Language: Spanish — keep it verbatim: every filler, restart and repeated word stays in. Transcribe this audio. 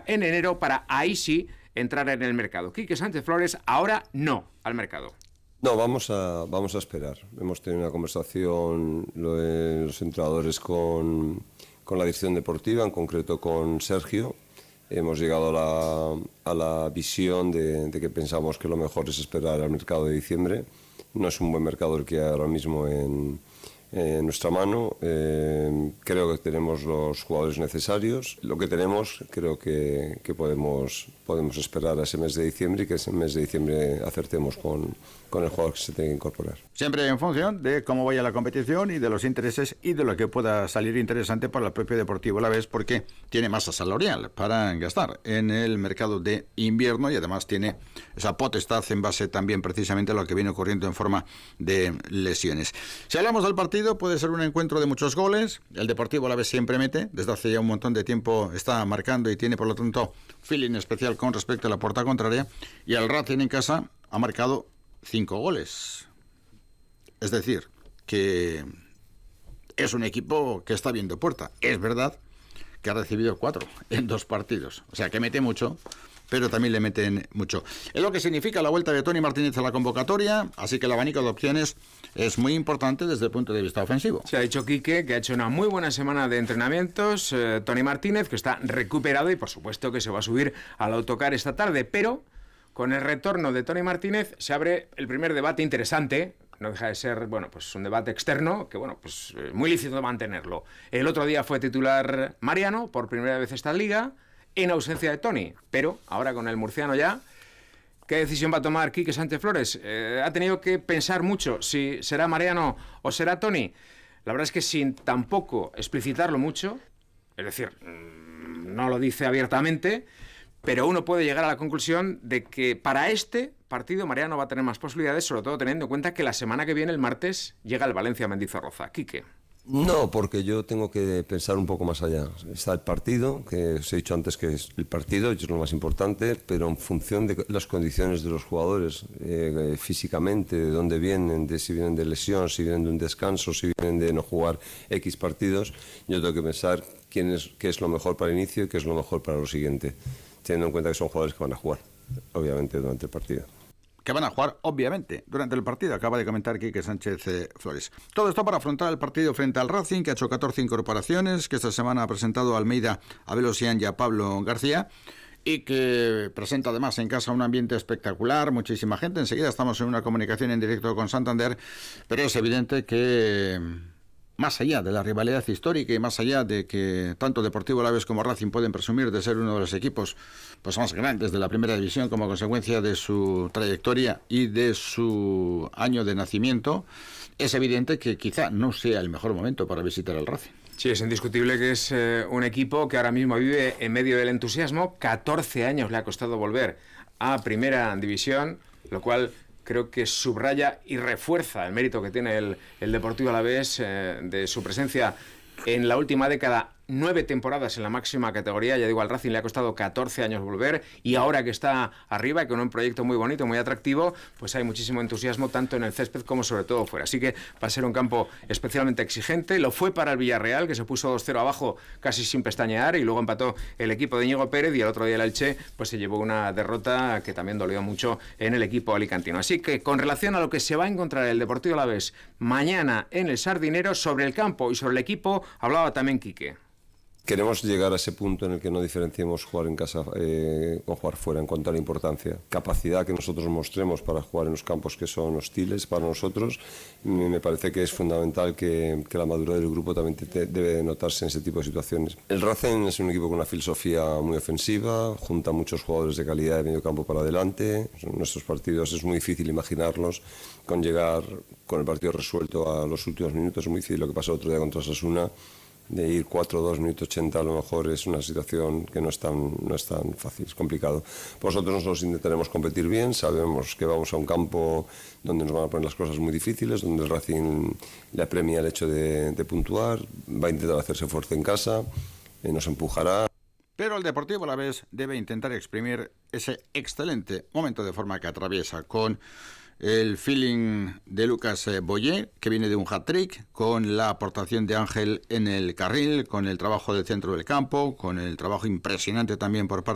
en enero para ahí sí entrar en el mercado. Quique Sánchez Flores, ahora no al mercado. No, vamos a, vamos a esperar. Hemos tenido una conversación lo de los entrenadores con, con la dirección deportiva, en concreto con Sergio. Hemos llegado a la, a la visión de, de que pensamos que lo mejor es esperar al mercado de diciembre. No es un buen mercado el que hay ahora mismo en, en nuestra mano. Eh, creo que tenemos los jugadores necesarios. Lo que tenemos, creo que, que podemos, podemos esperar a ese mes de diciembre y que ese mes de diciembre acertemos con, con el jugador que se tenga que incorporar. Siempre en función de cómo vaya la competición y de los intereses y de lo que pueda salir interesante para el propio Deportivo Alavés, porque tiene masa salarial para gastar en el mercado de invierno y además tiene esa potestad en base también precisamente a lo que viene ocurriendo en forma de lesiones. Si hablamos del partido, puede ser un encuentro de muchos goles. El Deportivo Alavés siempre mete, desde hace ya un montón de tiempo está marcando y tiene por lo tanto feeling especial con respecto a la puerta contraria, y el Racing en casa ha marcado cinco goles. Es decir, que es un equipo que está viendo puerta. Es verdad que ha recibido cuatro en dos partidos. O sea, que mete mucho, pero también le meten mucho. Es lo que significa la vuelta de Toni Martínez a la convocatoria, así que el abanico de opciones es muy importante desde el punto de vista ofensivo. Se ha dicho Quique que ha hecho una muy buena semana de entrenamientos. Eh, Toni Martínez, que está recuperado y por supuesto que se va a subir al autocar esta tarde, pero con el retorno de Toni Martínez se abre el primer debate interesante. No deja de ser, bueno, pues un debate externo que, bueno, pues muy lícito mantenerlo. El otro día fue titular Mariano, por primera vez esta liga, en ausencia de Toni. Pero ahora con el murciano ya, ¿qué decisión va a tomar Quique Sánchez Flores? Eh, ha tenido que pensar mucho si será Mariano o será Toni. La verdad es que sin tampoco explicitarlo mucho, es decir, no lo dice abiertamente, pero uno puede llegar a la conclusión de que para este partido Mariano va a tener más posibilidades, sobre todo teniendo en cuenta que la semana que viene, el martes, llega el Valencia Mendizorroza. Quique. No, porque yo tengo que pensar un poco más allá. Está el partido, que os he dicho antes que es el partido, y es lo más importante, pero en función de las condiciones de los jugadores, eh, físicamente, de dónde vienen, de si vienen de lesión, si vienen de un descanso, si vienen de no jugar X partidos, yo tengo que pensar quién es, qué es lo mejor para el inicio y qué es lo mejor para lo siguiente, teniendo en cuenta que son jugadores que van a jugar, obviamente, durante el partido. Que van a jugar, obviamente, durante el partido, acaba de comentar Quique Sánchez eh, Flores. Todo esto para afrontar el partido frente al Racing, que ha hecho catorce incorporaciones, que esta semana ha presentado a Almeida, a Belosian y a Pablo García, y que presenta además en casa un ambiente espectacular, muchísima gente. Enseguida estamos en una comunicación en directo con Santander, pero es evidente que más allá de la rivalidad histórica y más allá de que tanto Deportivo Alavés como Racing pueden presumir de ser uno de los equipos pues más grandes de la primera división como consecuencia de su trayectoria y de su año de nacimiento, es evidente que quizá no sea el mejor momento para visitar el Racing. Sí, es indiscutible que es eh, un equipo que ahora mismo vive en medio del entusiasmo. catorce años le ha costado volver a primera división, lo cual creo que subraya y refuerza el mérito que tiene el, el Deportivo Alavés eh, de su presencia en la última década. Nueve temporadas en la máxima categoría, ya digo, al Racing le ha costado catorce años volver, y ahora que está arriba y con un proyecto muy bonito, muy atractivo, pues hay muchísimo entusiasmo tanto en el césped como sobre todo fuera. Así que va a ser un campo especialmente exigente. Lo fue para el Villarreal, que se puso dos cero abajo casi sin pestañear, y luego empató el equipo de Íñigo Pérez, y el otro día el Elche pues se llevó una derrota que también dolió mucho en el equipo alicantino. Así que con relación a lo que se va a encontrar el Deportivo Alavés mañana en el Sardinero, sobre el campo y sobre el equipo, hablaba también Quique. Queremos llegar a ese punto en el que no diferenciemos jugar en casa eh, o jugar fuera en cuanto a la importancia. Capacidad que nosotros mostremos para jugar en los campos que son hostiles para nosotros. Me parece que es fundamental que, que la madurez del grupo también te, te debe notarse en ese tipo de situaciones. El Racing es un equipo con una filosofía muy ofensiva, junta muchos jugadores de calidad de medio campo para adelante. En nuestros partidos es muy difícil imaginarlos con llegar con el partido resuelto a los últimos minutos. Es muy difícil. Lo que pasó otro día contra Osasuna, de ir cuatro dos, minuto ochenta, a lo mejor es una situación que no es tan, no es tan fácil, es complicado. Nosotros nosotros intentaremos competir bien, sabemos que vamos a un campo donde nos van a poner las cosas muy difíciles, donde el Racing le apremia el hecho de, de puntuar, va a intentar hacerse fuerte en casa, eh, nos empujará. Pero el Deportivo Alavés debe intentar exprimir ese excelente momento de forma que atraviesa con el feeling de Lucas Boyer, que viene de un hat-trick, con la aportación de Ángel en el carril, con el trabajo del centro del campo, con el trabajo impresionante también por parte